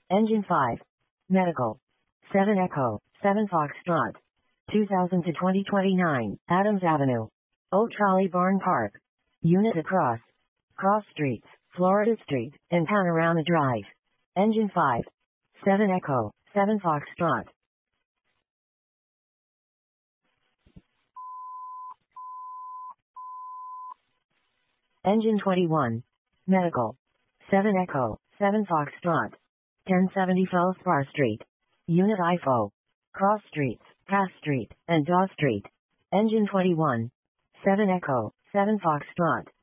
Engine 5. Medical. 7 Echo, 7 Foxtrot. 2000 to 2029, Adams Avenue. Old Trolley Barn Park. Unit across. Cross Streets, Florida Street, and Panorama Drive. Engine 5. 7 Echo, 7 Foxtrot. Engine 21. Medical. 7 Echo, 7 Foxtrot. 1070 Feldspar Street. Unit IFO. Cross Streets, Cass Street, and Daw Street. Engine 21. 7 Echo, 7 Foxtrot.